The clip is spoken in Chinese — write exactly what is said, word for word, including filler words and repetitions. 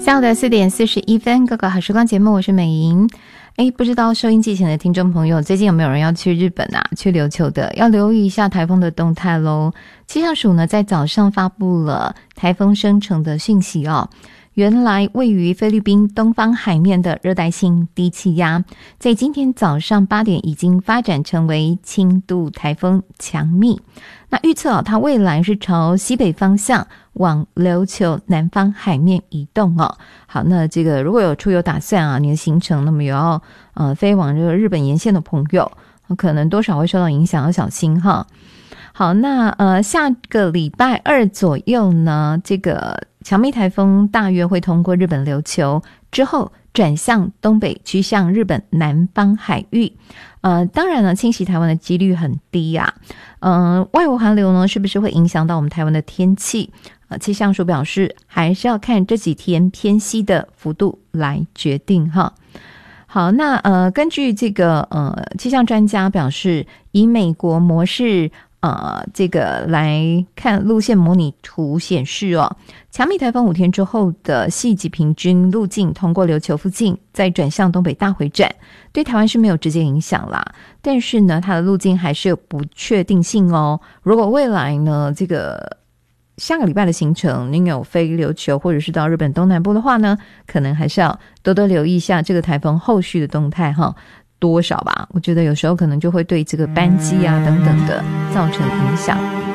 下午的四点四十一分，各个好时光节目，我是美莹。哎，不知道收音机前的听众朋友，最近有没有人要去日本啊，去琉球的？要留意一下台风的动态咯。气象署呢，在早上发布了台风生成的讯息哦。原来位于菲律宾东方海面的热带性低气压，在今天早上八点已经发展成为轻度台风强密。那预测、哦、它未来是朝西北方向往琉球南方海面移动哦。好，那这个如果有出游打算啊，你的行程那么有要呃飞往这个日本沿线的朋友，可能多少会受到影响，要小心哈。好，那呃下个礼拜二左右呢，这个强密台风大约会通过日本琉球之后转向东北，趋向日本南方海域。呃，当然了，侵袭台湾的几率很低啊。嗯、呃，外围环流呢，是不是会影响到我们台湾的天气？呃，气象署表示，还是要看这几天偏西的幅度来决定哈。好，那呃，根据这个呃气象专家表示，以美国模式。呃，这个来看路线模拟图显示哦，强密台风五天之后的细级平均路径通过琉球附近，再转向东北大回转，对台湾是没有直接影响啦。但是呢，它的路径还是有不确定性哦。如果未来呢，这个下个礼拜的行程您有飞琉球或者是到日本东南部的话呢，可能还是要多多留意一下这个台风后续的动态哈。多少吧，我觉得有时候可能就会对这个班机啊等等的造成影响。